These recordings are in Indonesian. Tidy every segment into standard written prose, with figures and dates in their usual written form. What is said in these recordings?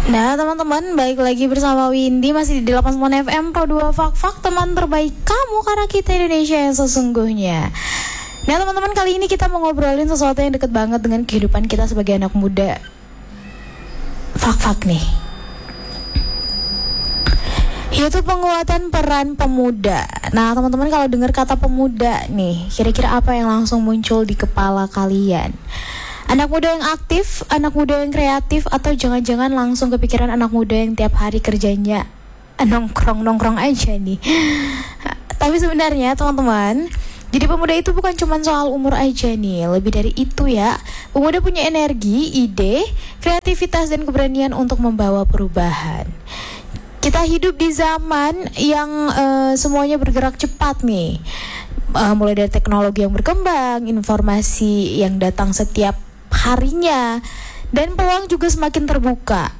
Nah teman-teman, balik lagi bersama Windy masih di 89 FM Pro 2 Fak teman terbaik kamu karena kita Indonesia yang sesungguhnya. Nah teman-teman, kali ini kita mau ngobrolin sesuatu yang deket banget dengan kehidupan kita sebagai anak muda. Fak nih, yaitu penguatan peran pemuda. Nah teman-teman, kalau dengar kata pemuda nih, kira-kira apa yang langsung muncul di kepala kalian? Anak muda yang aktif, anak muda yang kreatif, atau jangan-jangan langsung kepikiran anak muda yang tiap hari kerjanya nongkrong aja nih. Tapi sebenarnya teman-teman, jadi pemuda itu bukan cuma soal umur aja nih, lebih dari itu ya. Pemuda punya energi, ide, kreativitas, dan keberanian untuk membawa perubahan. Kita hidup di zaman yang semuanya bergerak cepat nih. Mulai dari teknologi yang berkembang, informasi yang datang setiap harinya, dan peluang juga semakin terbuka.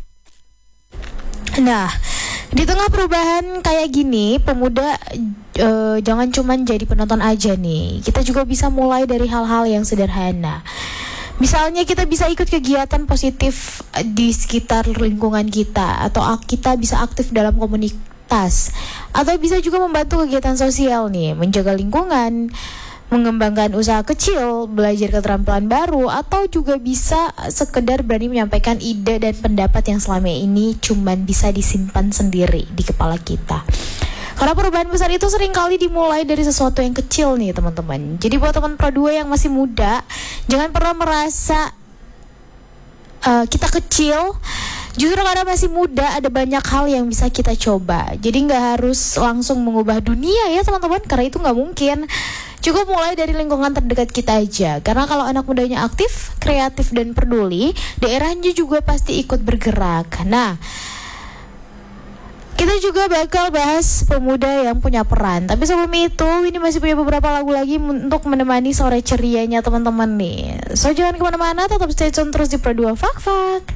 Nah, di tengah perubahan kayak gini, pemuda jangan cuma jadi penonton aja nih. Kita juga bisa mulai dari hal-hal yang sederhana. Misalnya kita bisa ikut kegiatan positif di sekitar lingkungan kita, atau kita bisa aktif dalam komunitas, atau bisa juga membantu kegiatan sosial nih, menjaga lingkungan, mengembangkan usaha kecil, belajar keterampilan baru, atau juga bisa sekedar berani menyampaikan ide dan pendapat yang selama ini cuman bisa disimpan sendiri di kepala kita. Karena perubahan besar itu seringkali dimulai dari sesuatu yang kecil nih teman-teman. Jadi buat teman Pro 2 yang masih muda, jangan pernah merasa kita kecil. Justru karena masih muda, ada banyak hal yang bisa kita coba. Jadi gak harus langsung mengubah dunia ya teman-teman, karena itu gak mungkin. Cukup mulai dari lingkungan terdekat kita aja. Karena kalau anak mudanya aktif, kreatif, dan peduli, daerahnya juga pasti ikut bergerak. Nah, kita juga bakal bahas pemuda yang punya peran. Tapi sebelum itu, ini masih punya beberapa lagu lagi untuk menemani sore cerianya teman-teman nih. So jangan kemana-mana, tetap stay tune terus di Pro 2 Fak.